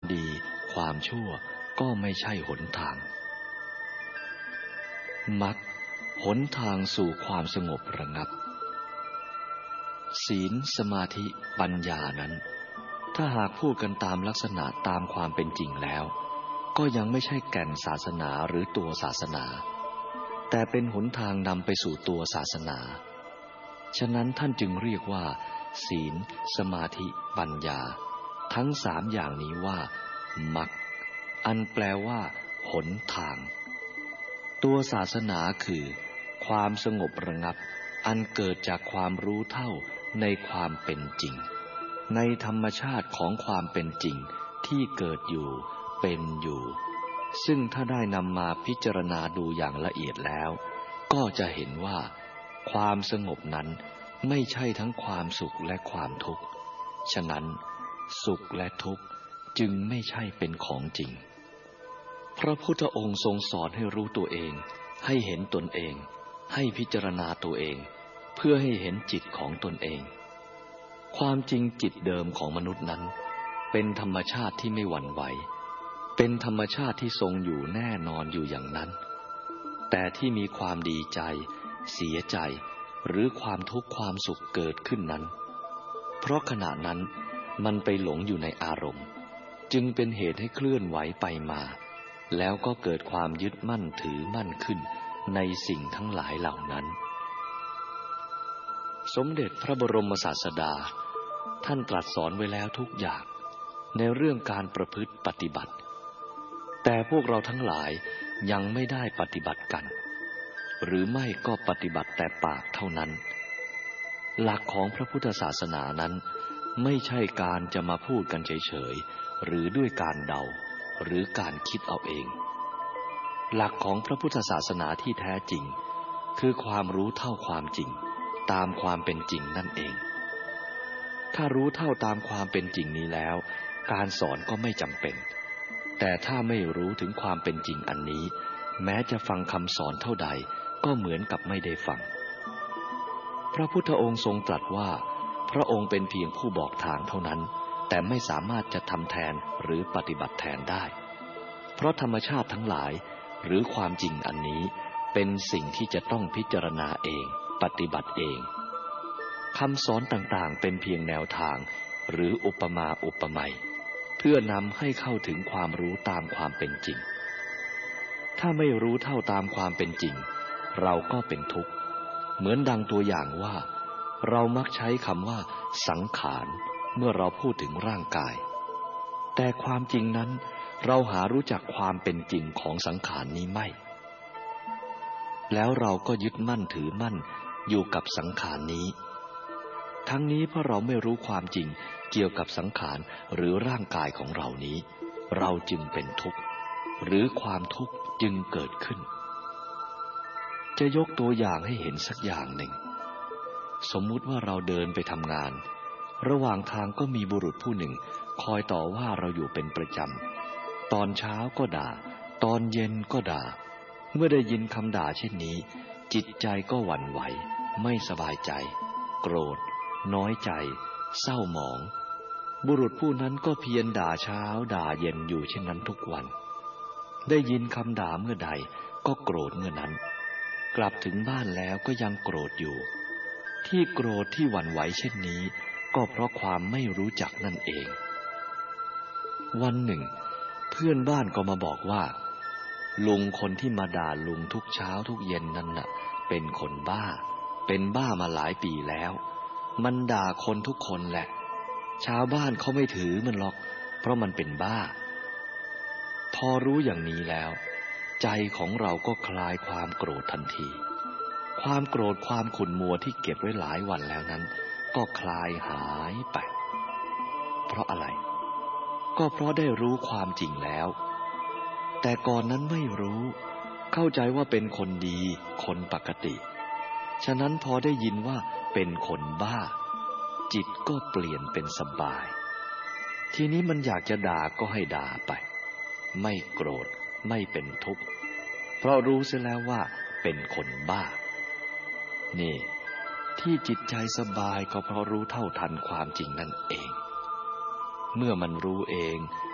ดีความชั่วก็ไม่ใช่หนทางมรรคหนทางสู่ความสงบระงับศีลสมาธิปัญญานั้นถ้าหากพูดกันตามลักษณะตามความเป็นจริงแล้วก็ยังไม่ใช่แก่นศาสนาหรือตัวศาสนาแต่เป็นหนทางนำไปสู่ตัวศาสนาฉะนั้นท่านจึงเรียกว่าศีลสมาธิปัญญาทั้งสามอย่างนี้ว่ามรรคอันแปลว่าหนทางตัวศาสนาคือความสงบระงับอันเกิดจากความรู้เท่าในความเป็นจริงในธรรมชาติของความเป็นจริงที่เกิดอยู่เป็นอยู่ซึ่งถ้าได้นำมาพิจารณาดูอย่างละเอียดแล้วก็จะเห็นว่าความสงบนั้นไม่ใช่ทั้งความสุขและความทุกข์ฉะนั้นสุขและทุกข์จึงไม่ใช่เป็นของจริงพระพุทธองค์ทรงสอนให้รู้ตัวเองให้เห็นตนเองให้พิจารณาตัวเองเพื่อให้เห็นจิตของตนเองความจริงจิตเดิมของมนุษย์นั้นเป็นธรรมชาติที่ไม่หวั่นไหวเป็นธรรมชาติที่ทรงอยู่แน่นอนอยู่อย่างนั้นแต่ที่มีความดีใจเสียใจหรือความทุกข์ความสุขเกิดขึ้นนั้นเพราะขณะนั้นมันไปหลงอยู่ในอารมณ์จึงเป็นเหตุให้เคลื่อนไหวไปมาแล้วก็เกิดความยึดมั่นถือมั่นขึ้นในสิ่งทั้งหลายเหล่านั้นสมเด็จพระบรมศาสดาท่านตรัสสอนไว้แล้วทุกอย่างในเรื่องการประพฤติปฏิบัติแต่พวกเราทั้งหลายยังไม่ได้ปฏิบัติกันหรือไม่ก็ปฏิบัติแต่ปากเท่านั้นหลักของพระพุทธศาสนานั้นไม่ใช่การจะมาพูดกันเฉยๆหรือด้วยการเดาหรือการคิดเอาเองหลักของพระพุทธศาสนาที่แท้จริงคือความรู้เท่าความจริงตามความเป็นจริงนั่นเองถ้ารู้เท่าตามความเป็นจริงนี้แล้วการสอนก็ไม่จำเป็นแต่ถ้าไม่รู้ถึงความเป็นจริงอันนี้แม้จะฟังคำสอนเท่าใดก็เหมือนกับไม่ได้ฟังพระพุทธองค์ทรงตรัสว่าพระองค์เป็นเพียงผู้บอกทางเท่านั้นแต่ไม่สามารถจะทำแทนหรือปฏิบัติแทนได้เพราะธรรมชาติทั้งหลายหรือความจริงอันนี้เป็นสิ่งที่จะต้องพิจารณาเองปฏิบัติเองคำสอนต่างๆเป็นเพียงแนวทางหรืออุปมาอุปไมยเพื่อนำให้เข้าถึงความรู้ตามความเป็นจริงถ้าไม่รู้เท่าตามความเป็นจริงเราก็เป็นทุกข์เหมือนดังตัวอย่างว่าเรามักใช้คำว่าสังขารเมื่อเราพูดถึงร่างกายแต่ความจริงนั้นเราหารู้จักความเป็นจริงของสังขารนี้ไม่แล้วเราก็ยึดมั่นถือมั่นอยู่กับสังขารนี้ทั้งนี้เพราะเราไม่รู้ความจริงเกี่ยวกับสังขารหรือร่างกายของเรานี้เราจึงเป็นทุกข์หรือความทุกข์จึงเกิดขึ้นจะยกตัวอย่างให้เห็นสักอย่างหนึ่งสมมุติว่าเราเดินไปทำงานระหว่างทางก็มีบุรุษผู้หนึ่งคอยต่อว่าเราอยู่เป็นประจำตอนเช้าก็ด่าตอนเย็นก็ด่าเมื่อได้ยินคำด่าเช่นนี้จิตใจก็หวั่นไหวไม่สบายใจโกรธน้อยใจเศร้าหมองบุรุษผู้นั้นก็เพียรด่าเช้าด่าเย็นอยู่เช่นนั้นทุกวันได้ยินคำด่าเมื่อใดก็โกรธเมื่อนั้นกลับถึงบ้านแล้วก็ยังโกรธอยู่ที่โกรธที่หวั่นไหวเช่นนี้ก็เพราะความไม่รู้จักนั่นเองวันหนึ่งเพื่อนบ้านก็มาบอกว่าลุงคนที่มาด่าลุงทุกเช้าทุกเย็นนั่นน่ะเป็นคนบ้าเป็นบ้ามาหลายปีแล้วมันด่าคนทุกคนแหละชาวบ้านเขาไม่ถือมันหรอกเพราะมันเป็นบ้าพอรู้อย่างนี้แล้วใจของเราก็คลายความโกรธทันทีความโกรธความขุ่นมัวที่เก็บไว้หลายวันแล้วนั้นก็คลายหายไปเพราะอะไรก็เพราะได้รู้ความจริงแล้วแต่ก่อนนั้นไม่รู้เข้าใจว่าเป็นคนดีคนปกติฉะนั้นพอได้ยินว่าเป็นคนบ้าจิตก็เปลี่ยนเป็นสบายทีนี้มันอยากจะด่าก็ให้ด่าไปไม่โกรธไม่เป็นทุกข์เพราะรู้เสียแล้วว่าเป็นคนบ้านี่ที่จิตใจสบายก็เพราะรู้เท่าทันความจริงนั่นเองเมื่อมันรู้เอง